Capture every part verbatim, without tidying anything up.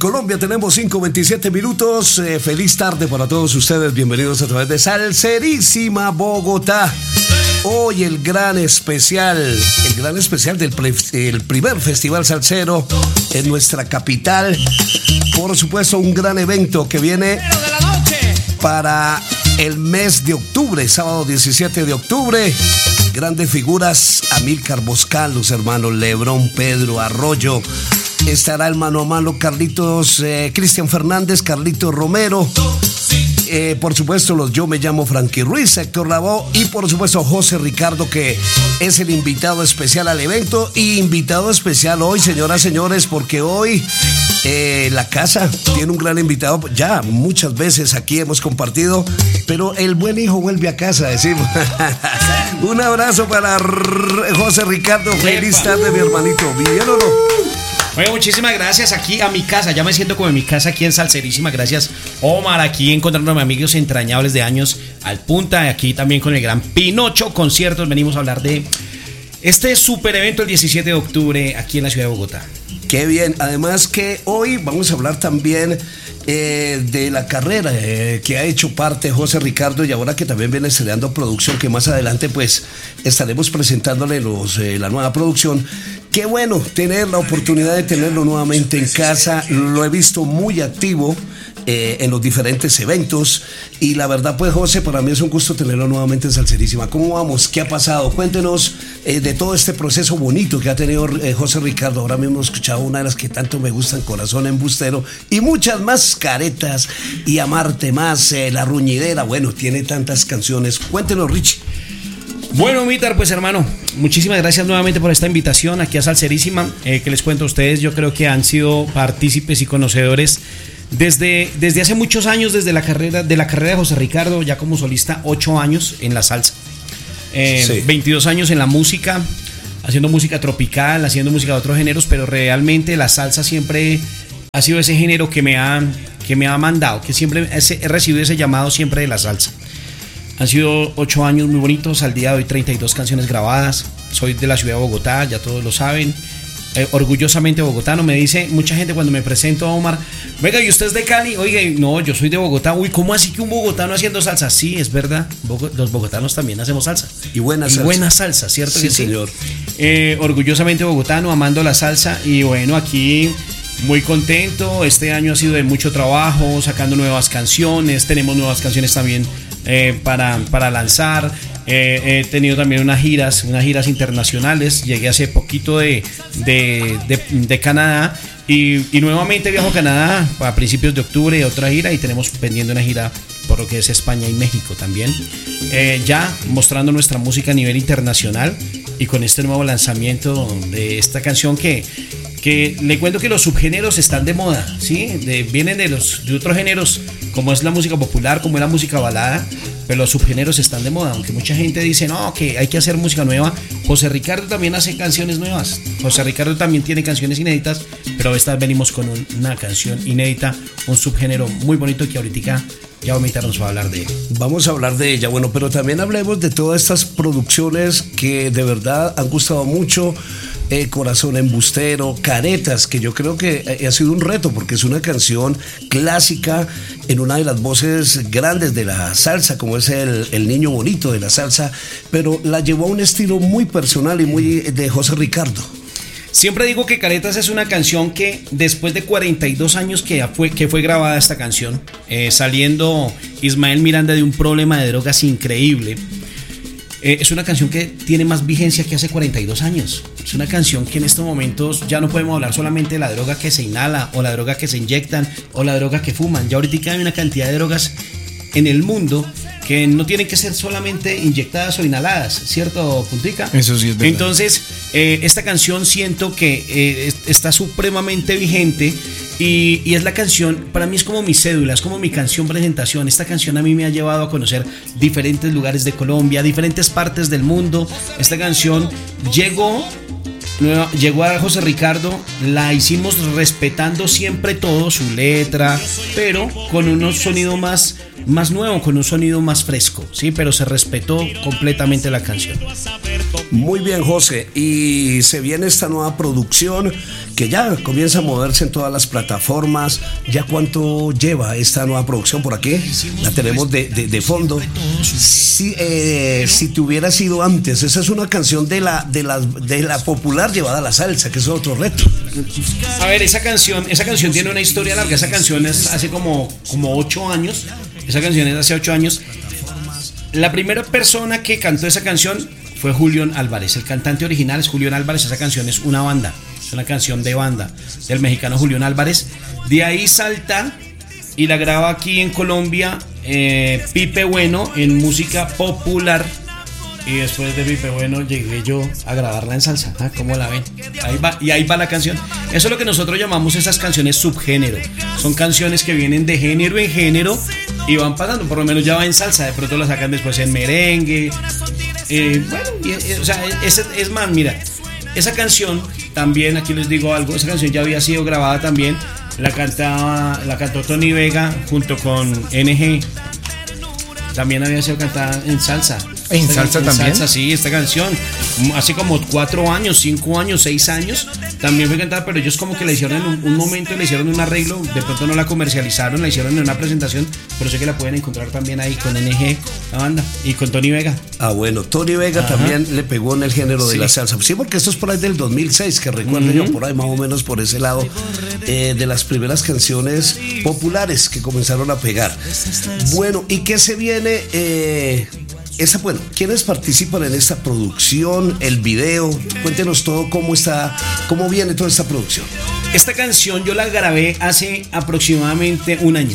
Colombia, tenemos cinco veintisiete minutos. Eh, feliz tarde para todos ustedes. Bienvenidos a través de Salserísima Bogotá. Hoy el gran especial, el gran especial del pre, el primer festival salsero en nuestra capital. Por supuesto, un gran evento que viene para el mes de octubre, sábado diecisiete de octubre. Grandes figuras: Amílcar Boscal, los hermanos Lebrón, Pedro Arroyo. Estará el mano a mano Carlitos, eh, Cristian Fernández, Carlitos Romero. Eh, por supuesto, los Yo Me Llamo Frankie Ruiz, Héctor Lavoe y por supuesto José Ricardo, que es el invitado especial al evento. Y invitado especial hoy, señoras y señores, porque hoy eh, la casa tiene un gran invitado. Ya muchas veces aquí hemos compartido, pero el buen hijo vuelve a casa, decimos. Un abrazo para José Ricardo. Feliz tarde, mi hermanito. ¿Bien o no? Bueno, muchísimas gracias. Aquí a mi casa, ya me siento como en mi casa aquí en Salserísima. Gracias, Omar, aquí encontrándome amigos entrañables de años al punta. Aquí también con el gran Pinocho Conciertos. Venimos a hablar de este super evento el diecisiete de octubre aquí en la ciudad de Bogotá. Qué bien. Además que hoy vamos a hablar también eh, de la carrera eh, que ha hecho parte José Ricardo, y ahora que también viene estrenando producción, que más adelante pues estaremos presentándole los, eh, la nueva producción. Qué bueno tener la oportunidad de tenerlo nuevamente en casa. Lo he visto muy activo eh, en los diferentes eventos. Y la verdad, pues, José, para mí es un gusto tenerlo nuevamente en Salserísima. ¿Cómo vamos? ¿Qué ha pasado? Cuéntenos eh, de todo este proceso bonito que ha tenido eh, José Ricardo. Ahora mismo he escuchado una de las que tanto me gustan, Corazón Embustero, y muchas más, Caretas y Amarte Más, eh, La Ruñidera. Bueno, tiene tantas canciones. Cuéntenos, Richie. Bueno, Mitar, pues hermano, muchísimas gracias nuevamente por esta invitación aquí a Salserísima. Eh, que les cuento a ustedes, yo creo que han sido partícipes y conocedores desde, desde hace muchos años, desde la carrera de la carrera de José Ricardo, ya como solista, ocho años en la salsa, eh, sí. veintidós años en la música, haciendo música tropical, haciendo música de otros géneros, pero realmente la salsa siempre ha sido ese género que me ha, que me ha mandado, que siempre he recibido ese llamado siempre de la salsa. Han sido ocho años muy bonitos. Al día de hoy treinta y dos canciones grabadas. Soy de la ciudad de Bogotá, ya todos lo saben. Eh, orgullosamente bogotano. Me dice mucha gente cuando me presento a Omar: venga, ¿y usted es de Cali? Oiga, no, yo soy de Bogotá. Uy, ¿cómo así que un bogotano haciendo salsa? Sí, es verdad. Los bogotanos también hacemos salsa. Y buena y salsa. buena salsa, ¿cierto? Sí, que sí, señor. Eh, orgullosamente bogotano, amando la salsa. Y bueno, aquí muy contento. Este año ha sido de mucho trabajo, sacando nuevas canciones. Tenemos nuevas canciones también Eh, para, para lanzar. Eh, he tenido también unas giras, unas giras internacionales. Llegué hace poquito de, de, de, de Canadá y, y nuevamente viajo a Canadá a principios de octubre, otra gira, y tenemos pendiente una gira por lo que es España y México también. Eh, ya mostrando nuestra música a nivel internacional y con este nuevo lanzamiento de esta canción que que le cuento que los subgéneros están de moda, ¿sí? De, vienen de los de otros géneros, como es la música popular, como es la música balada, pero los subgéneros están de moda, aunque mucha gente dice, no, que hay que hacer música nueva. José Ricardo también hace canciones nuevas. José Ricardo también tiene canciones inéditas, pero esta venimos con un, una canción inédita, un subgénero muy bonito que ahorita ya Omita nos va a hablar de él. Vamos a hablar de ella, bueno, pero también hablemos de todas estas producciones que de verdad han gustado mucho. Eh, Corazón Embustero, Caretas, que yo creo que eh, ha sido un reto porque es una canción clásica en una de las voces grandes de la salsa, como es el, el niño bonito de la salsa, pero la llevó a un estilo muy personal y muy de José Ricardo. Siempre digo que Caretas es una canción que después de cuarenta y dos años que fue, que fue grabada esta canción, eh, saliendo Ismael Miranda de un problema de drogas increíble, eh, es una canción que tiene más vigencia que hace cuarenta y dos años. Es una canción que en estos momentos ya no podemos hablar solamente de la droga que se inhala o la droga que se inyectan o la droga que fuman. Ya ahorita hay una cantidad de drogas en el mundo que no tienen que ser solamente inyectadas o inhaladas, ¿cierto, Puntica? Eso sí es verdad. Entonces, eh, esta canción siento que eh, está supremamente vigente y, y es la canción, para mí es como mi cédula, es como mi canción presentación. Esta canción a mí me ha llevado a conocer diferentes lugares de Colombia, diferentes partes del mundo. Esta canción llegó... Llegó a José Ricardo, la hicimos respetando siempre todo, su letra, pero con un sonido más, más nuevo, con un sonido más fresco, ¿sí? Pero se respetó completamente la canción. Muy bien, José, y se viene esta nueva producción que ya comienza a moverse en todas las plataformas. ¿Ya cuánto lleva esta nueva producción por aquí? La tenemos de, de, de fondo. Si, eh, si te hubiera sido antes, esa es una canción de la, de, la, de la popular llevada a la salsa, que es otro reto. A ver, esa canción, esa canción tiene una historia larga. Esa canción es hace como, como ocho años. Esa canción es hace ocho años. La primera persona que cantó esa canción fue Julián Álvarez. El cantante original es Julián Álvarez. Esa canción es una banda, es una canción de banda del mexicano Julián Álvarez. De ahí salta y la graba aquí en Colombia eh, Pipe Bueno en música popular. Y después de Pipe Bueno llegué yo a grabarla en salsa. ¿Ah? ¿Cómo la ven? Ahí va, y ahí va la canción. Eso es lo que nosotros llamamos esas canciones subgénero. Son canciones que vienen de género en género y van pasando. Por lo menos ya va en salsa. De pronto la sacan después en merengue. Eh, bueno, y, eh, o sea, es, es más, mira, esa canción también, aquí les digo algo, esa canción ya había sido grabada también. La cantaba, la cantó Tony Vega junto con N G. También había sido cantada en salsa. ¿En esta, salsa en también? Salsa, sí, esta canción. Hace como cuatro años, cinco años, seis años. También fue cantada, pero ellos como que la hicieron en un, un momento, le hicieron un arreglo. De pronto no la comercializaron, la hicieron en una presentación. Pero sé que la pueden encontrar también ahí con N G, la banda. Y con Tony Vega. Ah, bueno, Tony Vega Ajá. también le pegó en el género de sí. la salsa. Sí, porque esto es por ahí del dos mil seis, que recuerdo uh-huh. yo, por ahí más o menos por ese lado, eh, de las primeras canciones populares que comenzaron a pegar. Bueno, ¿y qué se viene? Eh, esa, bueno, ¿quiénes participan en esta producción? El video, cuéntenos todo cómo está, cómo viene toda esta producción. Esta canción yo la grabé hace aproximadamente un año.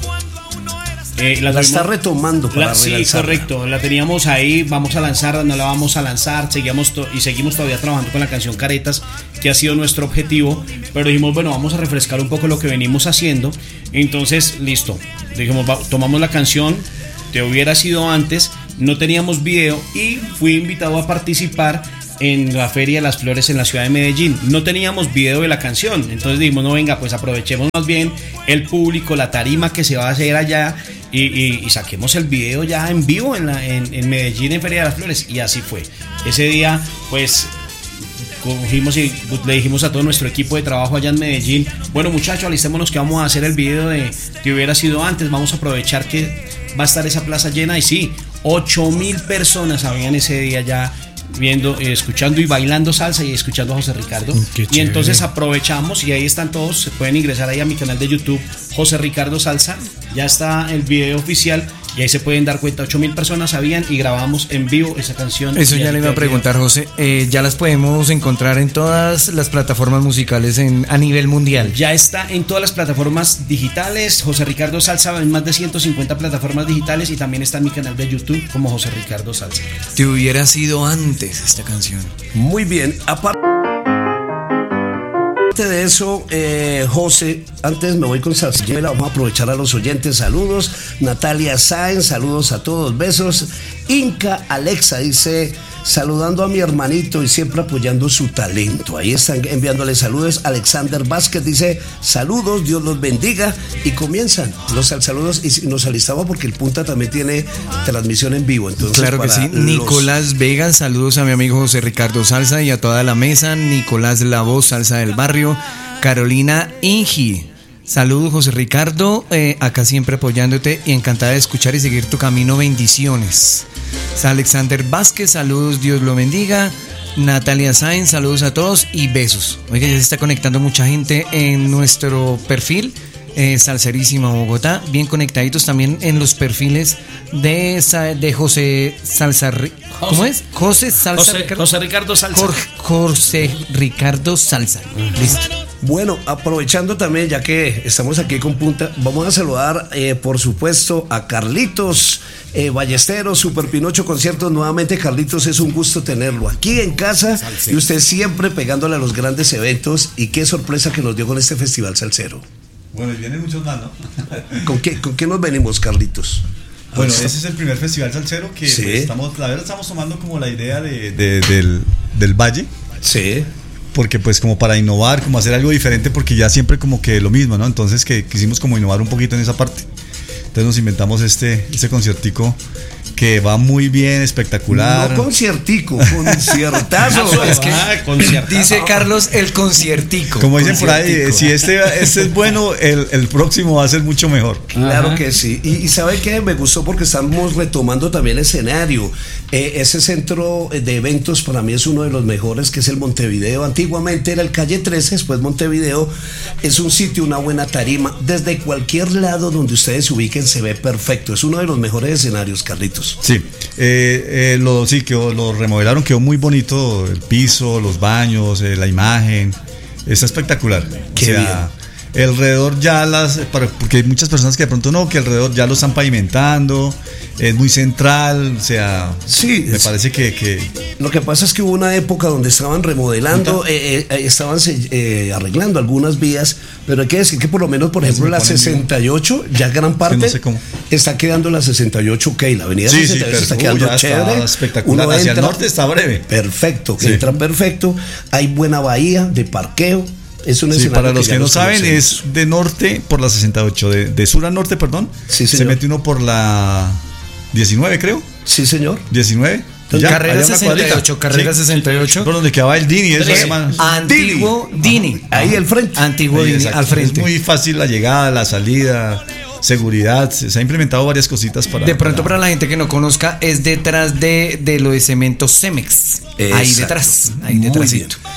Eh, la, la está retomando para la, sí, correcto, la teníamos ahí, vamos a lanzarla, no la vamos a lanzar, seguimos to- y seguimos todavía trabajando con la canción Caretas, que ha sido nuestro objetivo, pero dijimos, bueno, vamos a refrescar un poco lo que venimos haciendo. Entonces, listo, dijimos, va, tomamos la canción Te Hubiera Sido Antes, no teníamos video y fui invitado a participar en la Feria de las Flores en la ciudad de Medellín. No teníamos video de la canción, entonces dijimos, no, venga, pues aprovechemos más bien el público, la tarima que se va a hacer allá y, y, y saquemos el video ya en vivo en, la, en, en Medellín, en Feria de las Flores. Y así fue. Ese día, pues, cogimos y le dijimos a todo nuestro equipo de trabajo allá en Medellín, bueno, muchachos, alistémonos que vamos a hacer el video de Te Hubiera Sido Antes, vamos a aprovechar que va a estar esa plaza llena. Y sí, ocho mil personas habían ese día ya viendo, eh, escuchando y bailando salsa y escuchando a José Ricardo. Y entonces aprovechamos y ahí están todos, se pueden ingresar ahí a mi canal de YouTube, José Ricardo Salsa, ya está el video oficial y ahí se pueden dar cuenta, ocho mil personas habían y grabamos en vivo esa canción. Eso ya le iba a preguntar, José, eh, ya las podemos encontrar en todas las plataformas musicales en, a nivel mundial. Ya está en todas las plataformas digitales, José Ricardo Salsa, en más de ciento cincuenta plataformas digitales, y también está en mi canal de YouTube como José Ricardo Salsa. Te Hubiera Sido Antes esta canción. Muy bien, aparte de eso, eh, José, antes me voy con Salsillera, vamos a aprovechar a los oyentes, saludos, Natalia Sáenz, saludos a todos, besos. Inca Alexa dice, saludando a mi hermanito y siempre apoyando su talento, ahí están enviándole saludos. Alexander Vázquez dice, saludos, Dios los bendiga, y comienzan los saludos y nos alistamos porque el Punta también tiene transmisión en vivo. Entonces, claro que sí. Los... Nicolás Vega, saludos a mi amigo José Ricardo Salsa y a toda la mesa. Nicolás La Voz, Salsa del Barrio. Carolina Ingi, saludos José Ricardo, eh, acá siempre apoyándote y encantada de escuchar y seguir tu camino, bendiciones. Alexander Vázquez, saludos, Dios lo bendiga. Natalia Sáenz, saludos a todos y besos. Oiga, ya se está conectando mucha gente en nuestro perfil, eh, Salserísima Bogotá, bien conectaditos también en los perfiles de, de José Salsa. ¿Cómo José, es? José Salsa. José Ricardo, José Ricardo Salsa. Jorge, José Ricardo Salsa. Listo. Bueno, aprovechando también, ya que estamos aquí con Punta, vamos a saludar, eh, por supuesto, a Carlitos eh, Ballesteros, Super Pinocho Conciertos. Nuevamente, Carlitos, es un gusto tenerlo aquí en casa. Salsero. Y usted siempre pegándole a los grandes eventos. Y qué sorpresa que nos dio con este festival salsero. Bueno, y vienen muchos más, ¿no? ¿Con qué, con qué nos venimos, Carlitos? Bueno, ese es el primer festival salsero que sí. pues, estamos, la verdad, estamos tomando como la idea de, de, del, del Valle. Sí. Porque pues como para innovar, como hacer algo diferente, porque ya siempre como que lo mismo, ¿no? Entonces que quisimos como innovar un poquito en esa parte. Entonces nos inventamos este, este conciertico que va muy bien, espectacular. No conciertico, conciertazo. Es que ah, dice Carlos el conciertico. Como dicen por ahí, si este, este es bueno, el, el próximo va a ser mucho mejor. Claro Ajá. que sí. Y, y ¿sabe qué? Me gustó porque estamos retomando también el escenario. Eh, ese centro de eventos para mí es uno de los mejores, que es el Montevideo. Antiguamente era el Calle trece, después Montevideo. Es un sitio, una buena tarima. Desde cualquier lado donde ustedes se ubiquen se ve perfecto. Es uno de los mejores escenarios, Carlitos. Sí, eh, eh, lo, sí quedó, lo remodelaron, quedó muy bonito el piso, los baños, eh, la imagen, está espectacular. Qué o sea, bien. Alrededor ya las, para, porque hay muchas personas que de pronto no, que alrededor ya lo están pavimentando, es muy central, o sea, sí, me parece que, que... Lo que pasa es que hubo una época donde estaban remodelando, eh, eh, estaban eh, arreglando algunas vías, pero hay que decir que por lo menos, por ejemplo, la sesenta y ocho, ya gran parte, es que no sé cómo. Está quedando la sesenta y ocho, ok, la avenida sí, sesenta y ocho sí, está quedando ya chévere. Está espectacular, Uno hacia entra, el norte está breve. Perfecto, que sí. entra perfecto, hay buena bahía de parqueo. Es un sí, para los que, que no saben, conocemos. Es de norte por la sesenta y ocho, de, de sur a norte, perdón. Sí, se mete uno por la diecinueve, creo. Sí, señor. diecinueve. Ya, carrera sesenta y ocho, carrera sí. sesenta y ocho. Por donde quedaba el Dini, eso se llama. Antiguo Dini. Ahí al frente. Antiguo Dini, al frente. Es muy fácil la llegada, la salida, seguridad. Se ha implementado varias cositas para. De pronto, para, para la gente que no conozca, es detrás de, de lo de cemento Cemex. Exacto. Ahí detrás. Ahí detrás.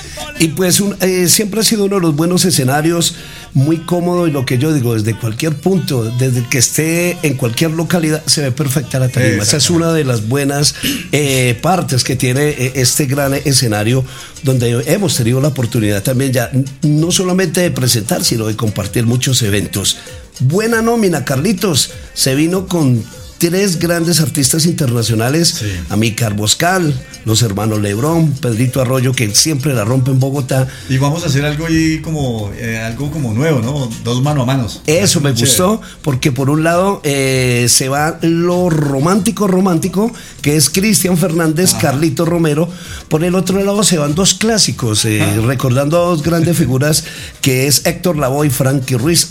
Y pues un, eh, siempre ha sido uno de los buenos escenarios, muy cómodo, y lo que yo digo, desde cualquier punto, desde que esté en cualquier localidad, se ve perfecta la tarima. Esa es una de las buenas eh, partes que tiene eh, este gran escenario, donde hemos tenido la oportunidad también ya no solamente de presentar, sino de compartir muchos eventos. Buena nómina, Carlitos, se vino con tres grandes artistas internacionales, sí. Amílcar Boscal, los hermanos Lebrón, Pedrito Arroyo, que siempre la rompe en Bogotá. Y vamos a hacer algo ahí como eh, algo como nuevo, ¿no? Dos mano a manos. Eso me chévere. Gustó, porque por un lado eh, se va lo romántico romántico, que es Cristian Fernández, ah. Carlito Romero. Por el otro lado se van dos clásicos, eh, ah. recordando a dos grandes figuras, que es Héctor Lavoe y Frankie Ruiz.